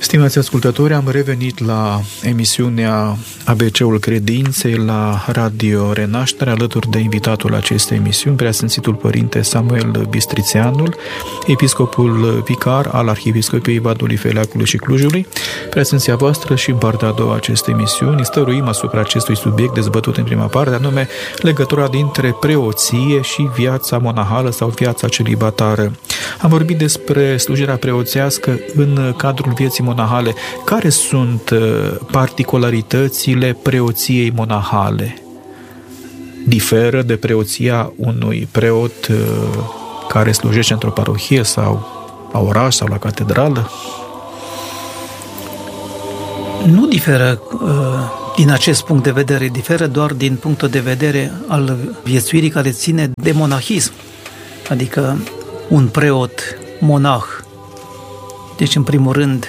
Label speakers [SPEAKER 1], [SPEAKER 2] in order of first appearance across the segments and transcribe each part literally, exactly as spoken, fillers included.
[SPEAKER 1] Stimați ascultători, am revenit la emisiunea A B C-ul Credinței la Radio Renaștere, alături de invitatul acestei emisiuni, Preasfințitul Părinte Samuel Bistrițeanul, episcopul vicar al Arhiepiscopiei Badului, Feleacului și Clujului. Preasfinția voastră și în partea a doua acestei emisiuni stăruim asupra acestui subiect dezbătut în prima parte, anume legătura dintre preoție și viața monahală sau viața celibatară. Am vorbit despre slujirea preoțească în cadrul vieții monahale. Care sunt particularitățile preoției monahale? Diferă de preoția unui preot care slujește într-o parohie sau la oraș sau la catedrală?
[SPEAKER 2] Nu diferă din acest punct de vedere, diferă doar din punctul de vedere al viețuirii care ține de monahism. Adică un preot monah, deci în primul rând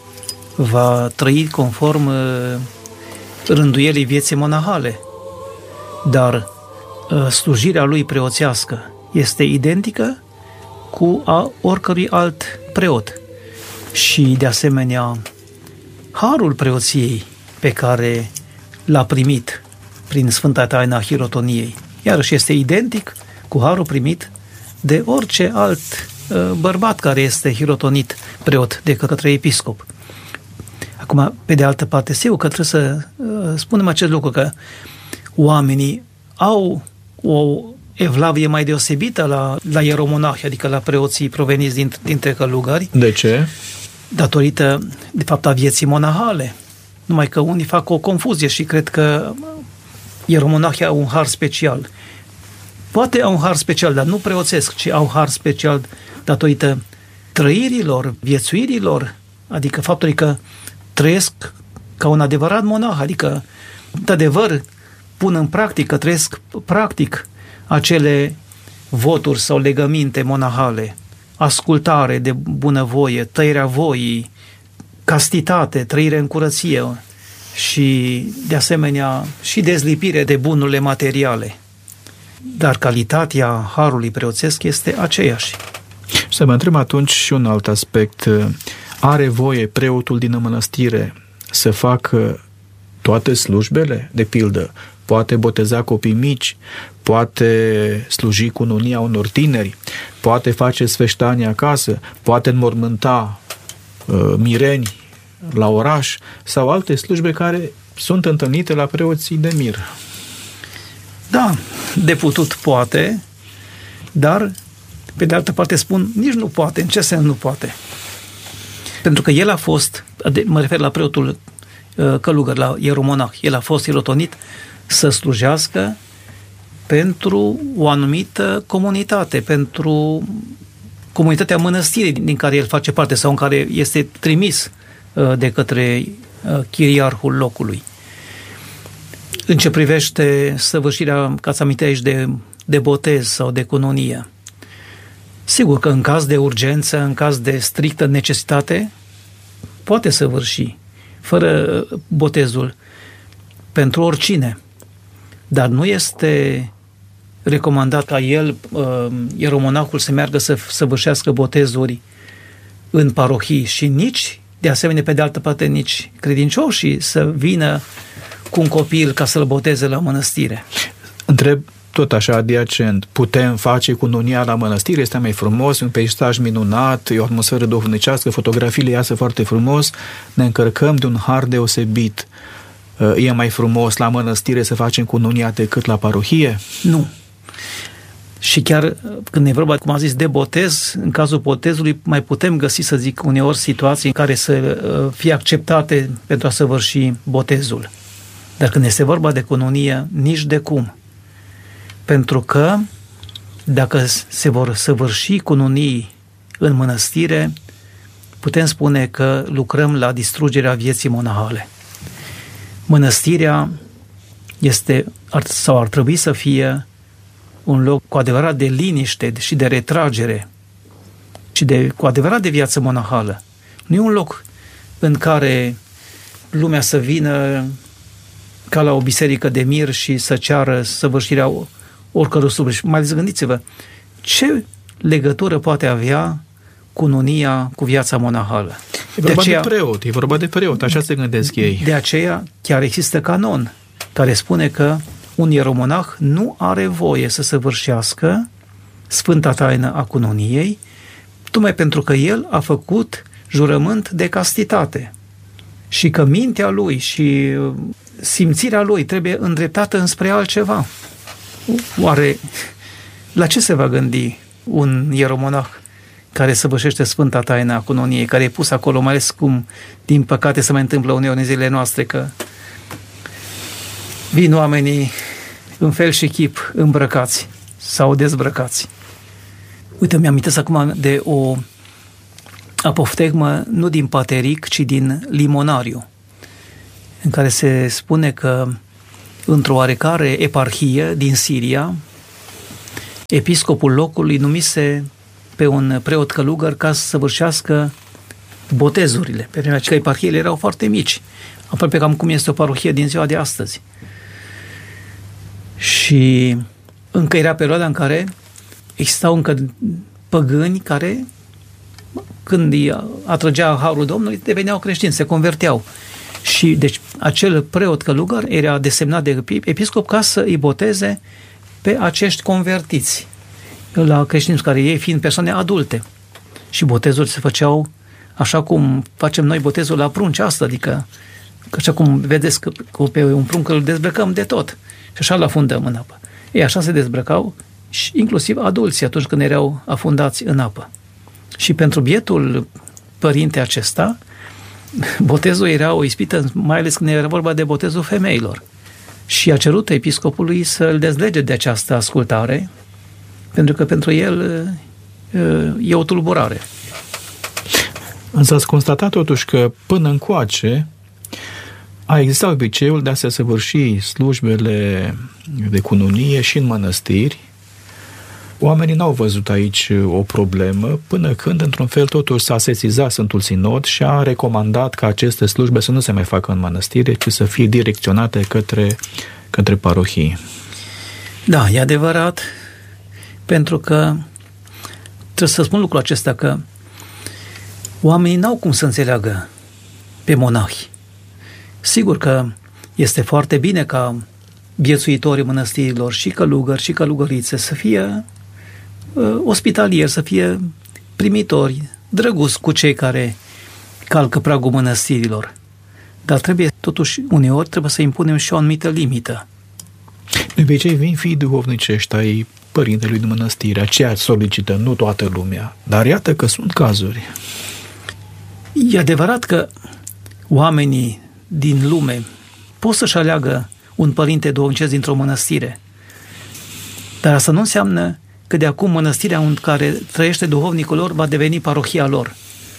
[SPEAKER 2] va trăi conform rânduielii vieții monahale, dar slujirea lui preoțească este identică cu a oricărui alt preot. Și de asemenea, harul preoției pe care l-a primit prin Sfânta Taina Hirotoniei, iarăși este identic cu harul primit de orice alt bărbat care este hirotonit preot de către episcop. Acum, pe de altă parte, sigur că trebuie să uh, spunem acest lucru, că oamenii au o evlavie mai deosebită la, la ieromonahi, adică la preoții proveniți din, dintre călugări.
[SPEAKER 1] De ce?
[SPEAKER 2] Datorită, de fapt, a vieții monahale. Numai că unii fac o confuzie și cred că ieromonahii au un har special. Poate au un har special, dar nu preoțesc, ci au har special datorită trăirilor, viețuirilor, adică faptului că trăiesc ca un adevărat monah, adică, de adevăr, pun în practică, trăiesc practic acele voturi sau legăminte monahale, ascultare de bunăvoie, tăierea voii, castitate, trăire în curăție și, de asemenea, și dezlipire de bunurile materiale. Dar calitatea harului preoțesc este aceeași.
[SPEAKER 1] Să mă întreb atunci și un alt aspect. Are voie preotul din mănăstire să facă toate slujbele? De pildă, poate boteza copii mici, poate sluji cununia unor tineri, poate face sfeștanie acasă, poate înmormânta uh, mireni la oraș sau alte slujbe care sunt întâlnite la preoții de mir.
[SPEAKER 2] Da, de putut poate, dar pe de altă parte spun, nici nu poate. În ce sens nu poate? Pentru că el a fost, mă refer la preotul călugăr, la ieromonah, el a fost hirotonit să slujească pentru o anumită comunitate, pentru comunitatea mănăstirii din care el face parte sau în care este trimis de către chiriarhul locului. În ce privește săvârșirea, ca să amintești aici, de, de botez sau de cununie, sigur că în caz de urgență, în caz de strictă necesitate, poate săvârși, fără botezul, pentru oricine. Dar nu este recomandat ca el, ieromonahul, să meargă să săvârșească botezuri în parohii și nici, de asemenea, pe de altă parte, nici credincioșii să vină cu un copil ca să-l boteze la mănăstire.
[SPEAKER 1] Întreb tot așa adiacent, putem face cununia la mănăstire? Este mai frumos, un peisaj minunat, e o atmosferă duhovnicească, fotografiile iasă foarte frumos, ne încărcăm de un har deosebit. E mai frumos la mănăstire să facem cununia decât la parohie?
[SPEAKER 2] Nu. Și chiar când e vorba, cum am zis, de botez, în cazul botezului mai putem găsi, să zic, uneori situații în care să fie acceptate pentru a săvârși botezul. Dar când este vorba de cununie, nici de cum. Pentru că dacă se vor săvârși cununii în mănăstire, putem spune că lucrăm la distrugerea vieții monahale. Mănăstirea este, sau ar trebui să fie, un loc cu adevărat de liniște și de retragere și de, cu adevărat de viață monahală. Nu e un loc în care lumea să vină ca la o biserică de mir și să ceară săvârșirea oricărui slujbă. Mai ales gândiți-vă, ce legătură poate avea cununia cu viața monahală?
[SPEAKER 1] E vorba de, aceea, de preot, e vorba de preot, așa se gândesc ei.
[SPEAKER 2] De aceea chiar există canon care spune că un ieromonah nu are voie să săvârșească Sfânta Taină a cununiei, tocmai pentru că el a făcut jurământ de castitate și că mintea lui și simțirea lui trebuie îndreptată înspre altceva. Oare la ce se va gândi un ieromonah care săvârșește Sfânta Taină a cununiei, care e pus acolo, mai ales cum, din păcate, se mai întâmplă uneori în zilele noastre, că vin oamenii în fel și chip îmbrăcați sau dezbrăcați. Uite, mi-amintesc acum de o apoftegmă, nu din Pateric, ci din Limonariu, în care se spune că într-o oarecare eparhie din Siria, episcopul locului numise pe un preot călugăr ca să săvârșească botezurile. Pe vremea că eparhiile erau foarte mici, aproape cam cum este o parohie din ziua de astăzi. Și încă era perioada în care existau încă păgâni care, când îi atrăgea harul Domnului, deveneau creștini, se converteau. Și deci acel preot călugăr era desemnat de episcop ca să îi boteze pe acești convertiți la creștinism, care ei fiind persoane adulte. Și botezuri se făceau așa cum facem noi botezul la prunci asta, adică așa cum vedeți că, că pe un prunc îl dezbrăcăm de tot și așa îl afundăm în apă. Ei așa se dezbrăcau și inclusiv adulții atunci când erau afundați în apă. Și pentru bietul părinte acesta, botezul era o ispită, mai ales când era vorba de botezul femeilor. Și a cerut episcopului să-l dezlege de această ascultare, pentru că pentru el e o tulburare.
[SPEAKER 1] Însă ați constatat totuși că până încoace a existat obiceiul de a se săvârși slujbele de cununie și în mănăstiri. Oamenii n-au văzut aici o problemă, până când, într-un fel, totuși s-a sesizat Sfântul Sinod și a recomandat ca aceste slujbe să nu se mai facă în mănăstire, ci să fie direcționate către, către parohii.
[SPEAKER 2] Da, e adevărat, pentru că trebuie să spun lucrul acesta, că oamenii n-au cum să înțeleagă pe monahi. Sigur că este foarte bine ca viețuitorii mănăstirilor și călugări și călugărițe să fie uh, ospitalieri, să fie primitori, drăguți cu cei care calcă pragul mănăstirilor. Dar trebuie, totuși, uneori trebuie să impunem și o anumită limită.
[SPEAKER 1] De obicei vin fii duhovnicești ai părintelui de mănăstire, aceea solicită, nu toată lumea. Dar iată că sunt cazuri.
[SPEAKER 2] E adevărat că oamenii din lume pot să-și aleagă un părinte duhovnicesc dintr-o mănăstire. Dar asta nu înseamnă că de acum mănăstirea în care trăiește duhovnicul lor va deveni parohia lor.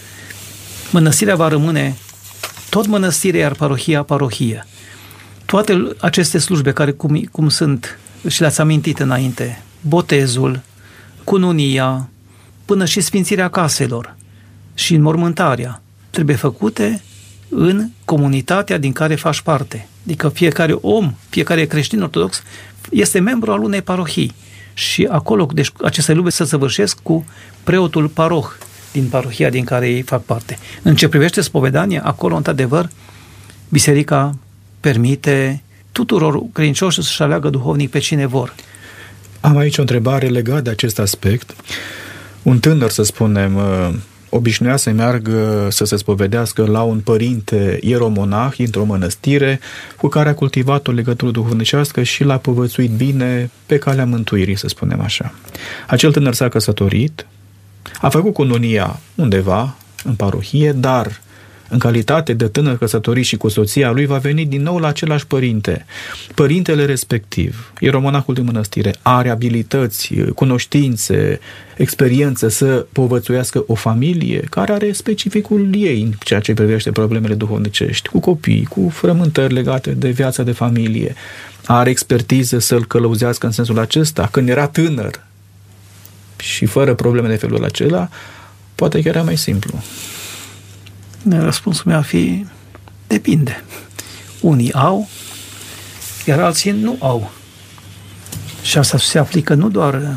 [SPEAKER 2] Mănăstirea va rămâne tot mănăstire, iar parohia parohie. Toate aceste slujbe care cum, cum sunt, și le-ați amintit înainte, botezul, cununia, până și sfințirea caselor și înmormântarea, trebuie făcute în comunitatea din care faci parte. Adică fiecare om, fiecare creștin ortodox este membru al unei parohii și acolo, deci aceste lucruri se săvârșesc cu preotul paroh din parohia din care ei fac parte. În ce privește spovedania, acolo, într-adevăr, biserica permite tuturor credincioșilor să-și aleagă duhovnic pe cine vor.
[SPEAKER 1] Am aici o întrebare legată de acest aspect. Un tânăr, să spunem, obișnuia să meargă să se spovedească la un părinte ieromonah într-o mănăstire cu care a cultivat o legătură duhovnicească și l-a povățuit bine pe calea mântuirii, să spunem așa. Acel tânăr s-a căsătorit, a făcut cununia undeva în parohie, dar în calitate de tânăr căsătorit și cu soția lui va veni din nou la același părinte. Părintele respectiv, ieromonahul din mănăstire, are abilități, cunoștințe, experiență să povățuiască o familie care are specificul ei în ceea ce privește problemele duhovnicești, cu copii, cu frământări legate de viața de familie. Are expertiză să-l călăuzească în sensul acesta. Când era tânăr și fără probleme de felul acela, poate că era mai simplu.
[SPEAKER 2] Răspunsul meu ar fi depinde. Unii au, iar alții nu au. Și asta se aplică nu doar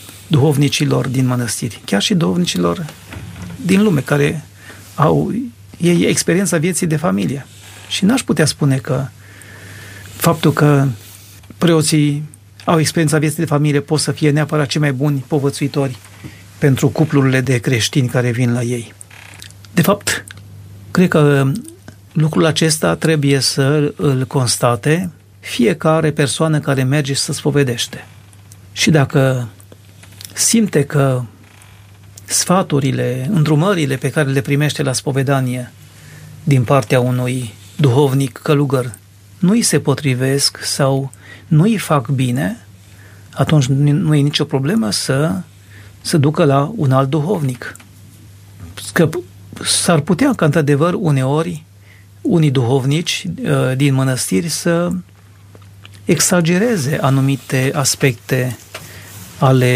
[SPEAKER 2] duhovnicilor din mănăstiri, chiar și duhovnicilor din lume, care au e experiența vieții de familie. Și n-aș putea spune că faptul că preoții au experiența vieții de familie pot să fie neapărat cei mai buni povățuitori pentru cuplurile de creștini care vin la ei. De fapt, cred că lucrul acesta trebuie să îl constate fiecare persoană care merge să spovedește. Și dacă simte că sfaturile, îndrumările pe care le primește la spovedanie din partea unui duhovnic călugăr nu îi se potrivesc sau nu îi fac bine, atunci nu e nicio problemă să se ducă la un alt duhovnic. Că s-ar putea ca într-adevăr uneori unii duhovnici uh, din mănăstiri să exagereze anumite aspecte ale